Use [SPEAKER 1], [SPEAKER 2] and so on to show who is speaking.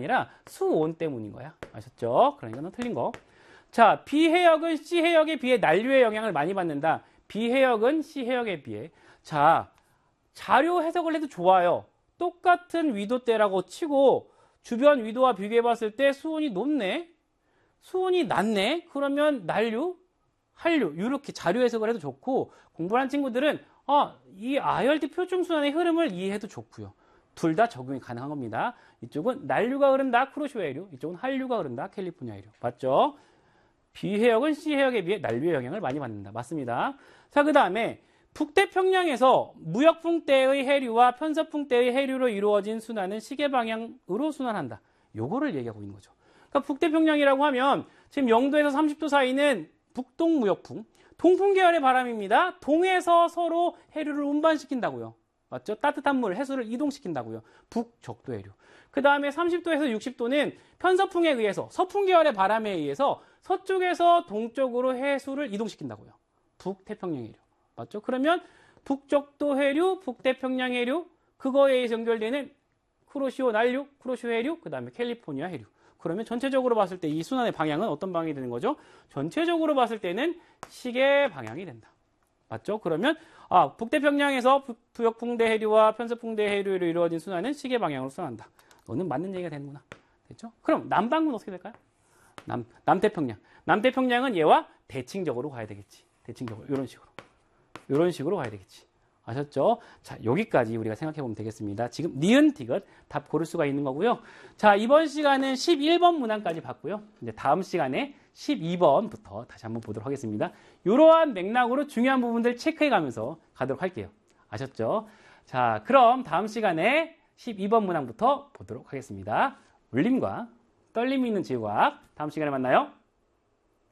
[SPEAKER 1] 아니라 수온 때문인 거야. 아셨죠? 그러니까 너 틀린 거. 자, B해역은 C해역에 비해 난류의 영향을 많이 받는다. B해역은 C해역에 비해. 자, 자료 해석을 해도 좋아요. 똑같은 위도대라고 치고 주변 위도와 비교해 봤을 때 수온이 높네? 수온이 낮네? 그러면 난류, 한류 이렇게 자료 해석을 해도 좋고 공부하는 친구들은 이 아열대 표준순환의 흐름을 이해해도 좋고요. 둘 다 적용이 가능한 겁니다. 이쪽은 난류가 흐른다, 쿠로시오 해류. 이쪽은 한류가 흐른다, 캘리포니아 해류. 맞죠? B해역은 C해역에 비해 난류의 영향을 많이 받는다. 맞습니다. 자, 그 다음에 북태평양에서 무역풍대의 해류와 편서풍대의 해류로 이루어진 순환은 시계 방향으로 순환한다. 요거를 얘기하고 있는 거죠. 그러니까 북태평양이라고 하면 지금 0도에서 30도 사이는 북동 무역풍, 동풍 계열의 바람입니다. 동에서 서로 해류를 운반시킨다고요. 맞죠? 따뜻한 물, 해수를 이동시킨다고요. 북적도 해류. 그 다음에 30도에서 60도는 편서풍에 의해서, 서풍 계열의 바람에 의해서 서쪽에서 동쪽으로 해수를 이동시킨다고요. 북태평양 해류. 맞죠? 그러면 북적도 해류, 북태평양 해류, 그거에 의해서 연결되는 쿠로시오 난류, 쿠로시오 해류, 그 다음에 캘리포니아 해류. 그러면 전체적으로 봤을 때 이 순환의 방향은 어떤 방향이 되는 거죠? 전체적으로 봤을 때는 시계 방향이 된다. 맞죠? 그러면 북태평양에서 부역풍대 해류와 편서풍대 해류로 이루어진 순환은 시계 방향으로 순환한다. 너는 맞는 얘기가 되는구나. 됐죠? 그럼 남반구는 어떻게 될까요? 남태평양. 남태평양은 얘와 대칭적으로 가야 되겠지. 대칭적으로. 이런 식으로 가야 되겠지. 아셨죠? 자, 여기까지 우리가 생각해 보면 되겠습니다. 지금 니은, 디귿 답 고를 수가 있는 거고요. 자, 이번 시간은 11번 문항까지 봤고요. 이제 다음 시간에 12번부터 다시 한번 보도록 하겠습니다. 이러한 맥락으로 중요한 부분들 체크해 가면서 가도록 할게요. 아셨죠? 자, 그럼 다음 시간에 12번 문항부터 보도록 하겠습니다. 울림과 떨림이 있는 지구과학 다음 시간에 만나요.